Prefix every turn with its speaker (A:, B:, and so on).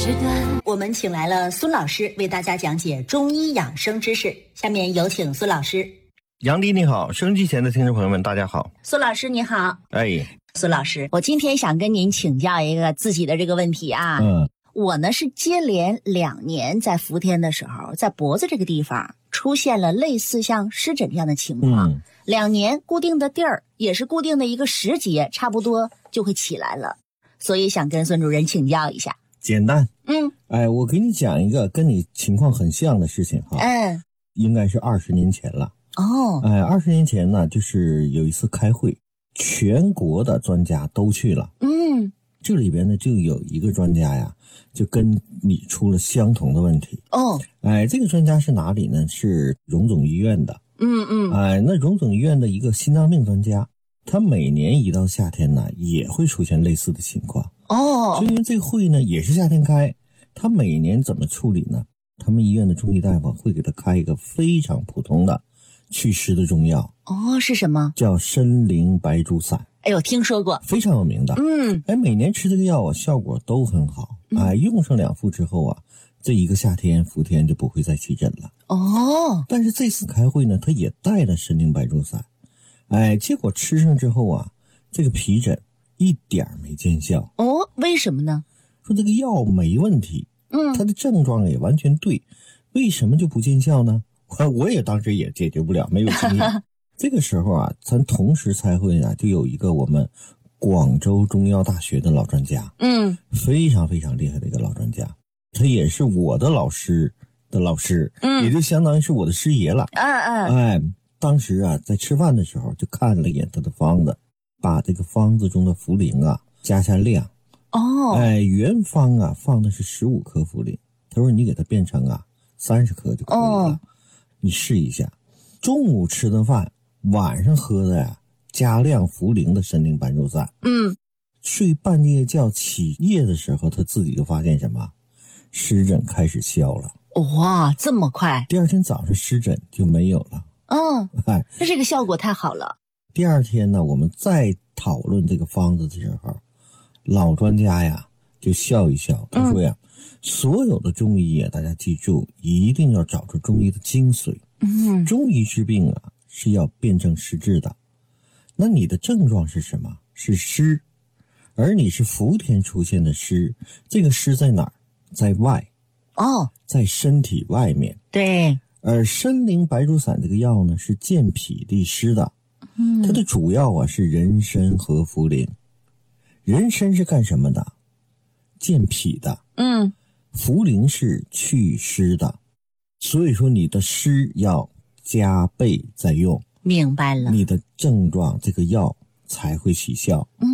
A: 我们请来了孙老师为大家讲解中医养生知识，下面有请孙老师。
B: 杨迪你好，收音机前的听众朋友们大家好。
A: 孙老师你好。孙老师，
C: 我今天想跟您请教一个自己的这个问题啊。我呢是接连2年在伏天的时候，在脖子这个地方出现了类似像湿疹这样的情况。2年固定的地儿，也是固定的一个时节，差不多就会起来了，所以想跟孙主任请教一下。
B: 简单。我给你讲一个跟你情况很像的事情哈。应该是20年前了。20年前呢，就是有一次开会，全国的专家都去了。这里边呢就有一个专家呀，就跟你出了相同的问题。这个专家是哪里呢？是荣总医院的。那荣总医院的一个心脏病专家，他每年一到夏天呢，也会出现类似的情况。所以这个会呢也是夏天开，他每年怎么处理呢？他们医院的中医大夫会给他开一个非常普通的祛湿的中药。
C: 是什么？
B: 叫参苓白术散。
C: 听说过，
B: 非常有名的。每年吃这个药啊，效果都很好。用上2副之后啊，这一个夏天伏天就不会再起疹了。但是这次开会呢，他也带了参苓白术散。结果吃上之后啊，这个皮疹一点没见效。
C: 为什么呢？
B: 说这个药没问题，它的症状也完全对，为什么就不见效呢？我也当时也解决不了，没有经验。这个时候啊，咱同时开会啊，就有一个我们广州中医药大学的老专家。非常非常厉害的一个老专家，他也是我的老师的老师。也就相当于是我的师爷了。当时啊，在吃饭的时候就看了一眼他的方子，把这个方子中的茯苓啊加下量。原方啊放的是15克茯苓，他说你给它变成啊30克就可以了。你试一下，中午吃的饭，晚上喝的呀加量茯苓的参苓白术散。睡半夜觉起夜的时候，他自己就发现什么？湿疹开始消了。
C: 哇，这么快！
B: 第二天早上湿疹就没有了。
C: 这个效果太好了。
B: 第二天呢，我们再讨论这个方子的时候，老专家呀就笑一笑，他说呀，所有的中医啊，大家记住，一定要找出中医的精髓。中医治病啊是要辨证施治的。那你的症状是什么？是湿，而你是伏天出现的湿，这个湿在哪儿？在外。在身体外面。
C: 对。
B: 而参苓白术散这个药呢，是健脾利湿的。它的主要啊是人参和茯苓。人参是干什么的？健脾的。茯苓是祛湿的。所以说你的湿要加倍在用。
C: 明白了。
B: 你的症状这个药才会起效。